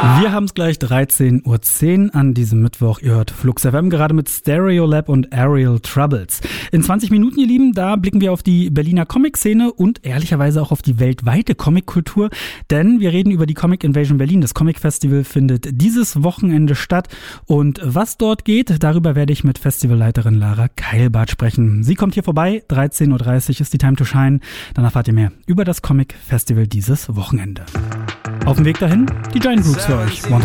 Wir haben es gleich 13.10 Uhr an diesem Mittwoch. Ihr hört Flux FM gerade mit Stereolab und Aerial Troubles. In 20 Minuten, ihr Lieben, da blicken wir auf die Berliner Comic-Szene und ehrlicherweise auch auf die weltweite Comic-Kultur. Denn wir reden über die Comic Invasion Berlin. Das Comic-Festival findet dieses Wochenende statt. Und was dort geht, darüber werde ich mit Festivalleiterin Lara Keilbart sprechen. Sie kommt hier vorbei. 13.30 Uhr ist die Time to Shine. Dann erfahrt ihr mehr über das Comic-Festival dieses Wochenende. Auf dem Weg dahin, die Giant Groups für euch.